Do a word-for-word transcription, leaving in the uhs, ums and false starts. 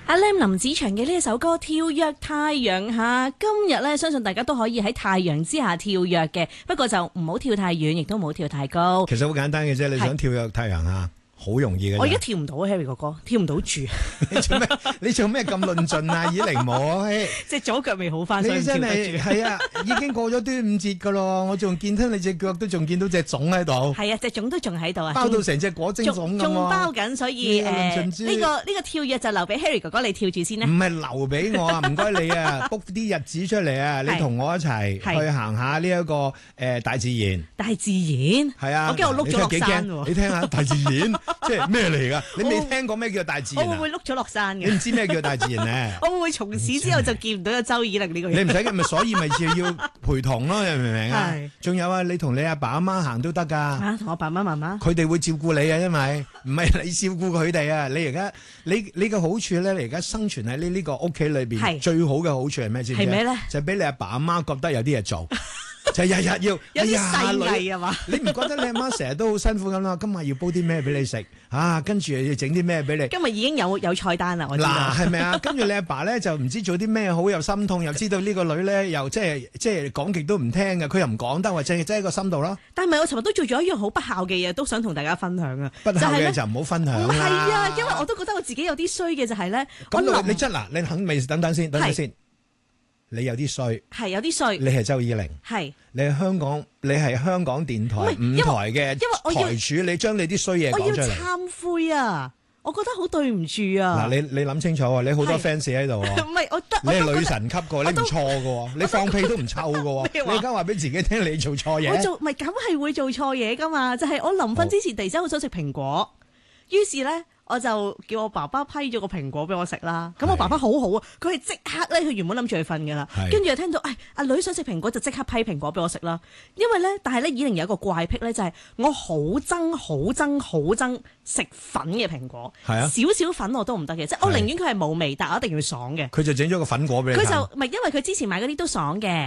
阿 Lam 林子祥嘅呢一首歌《跳躍太陽下》，今日咧相信大家都可以喺太陽之下跳躍嘅，不過就唔好跳太遠，亦都唔好跳太高。 其實好簡單嘅啫，你想跳躍太陽下，好容易嘅。 我而家跳唔到啊 ，Harry 哥哥，跳唔到住。 你做咩？你做咩咁論盡啊？以靈母， 隻左腳未好翻， 你真係係啊！已經過咗端午節噶咯，我仲見到你隻腳都仲見到隻腫喺度。 係啊，隻腫都仲喺度啊， 包到成隻果蒸腫咁。 仲包緊，所以誒呢、 這個呢、這個跳躍就留俾 Harry 哥哥你跳住先啦。 唔係留俾我啊！唔該你啊 ，book 啲日子出嚟啊！你同我一齊去行下呢一個誒大自然。大自然係啊！我驚我碌咗落山喎。你聽下大自然即係咩嚟㗎？你未聽過咩叫大自然？ 我會唔會碌咗落山嘅？ 你唔知咩叫大自然咧？ 我會唔會從此之後就見唔到有周以玲呢個人？ 你唔使嘅，咪所以咪要要陪同咯，你明唔明啊？仲有啊，你同你阿爸阿媽行都得㗎。啊，同我爸爸媽媽。佢哋會照顧你啊，因為唔係你照顧佢哋啊。你而家你你嘅好處咧，你而家生存喺呢呢個屋企裏邊，最好嘅好處係咩先？係咩咧？就俾你阿爸阿媽覺得有啲嘢做。就日日要有啲細藝啊嘛！你唔覺得你阿媽成日都好辛苦咁啦？今日要煲啲咩俾你食啊？跟住要整啲咩俾你？今日已經有有菜單啦，我知道。嗱，係咪啊？跟住你阿爸咧就唔知做啲咩好，又心痛，又知道呢個女咧又即係即係講極都唔聽嘅，佢又唔講得，或者係擠喺個心度咯。但係咪我尋日都做咗一樣好不孝嘅嘢，都想同大家分享啊！不孝嘅就唔好分享啦。係啊，因為我都覺得我自己有啲衰嘅就係咧。咁你真嗱，你肯未？等等先，等等先。你有啲衰，係有啲衰。你係周以玲，係你係香港，你係香港電台五台嘅台主，你將你啲衰嘢講出嚟。我要懺悔啊！我覺得好對唔住啊！嗱，你你諗清楚啊！你好多 fans 喺度啊！唔係我得，你係女神級個，你唔錯個，你放屁都唔臭個，你而家話俾自己聽你做錯嘢。我做咪梗係會做錯嘢噶嘛？就係我臨瞓之前突然間好想食蘋果，於是咧。我就叫我爸爸批咗個蘋果俾我食啦，咁我爸爸好好啊，佢係即刻咧，佢原本諗住去瞓噶啦，跟住又聽到，誒阿女想食蘋果就即刻批蘋果俾我食啦，因為咧，但係咧以玲有一個怪癖咧，就係我好憎好憎好憎食粉嘅蘋果，係啊，少少粉我都唔得嘅，即係我寧願佢係冇味，但係我一定要爽嘅。佢就整咗個粉果俾你。佢就唔係因為佢之前買嗰啲都爽嘅。